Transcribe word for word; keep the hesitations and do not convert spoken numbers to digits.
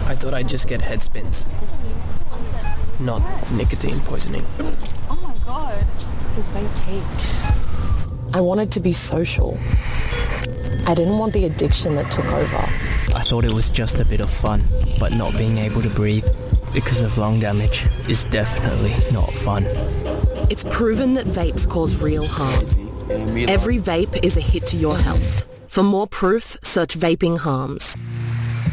I thought I'd just get head spins. Not nicotine poisoning. Oh my god. His vape taped. I wanted to be social. I didn't want the addiction that took over. I thought it was just a bit of fun, but not being able to breathe because of lung damage is definitely not fun. It's proven that vapes cause real harm. Every vape is a hit to your health. For more proof, search Vaping Harms.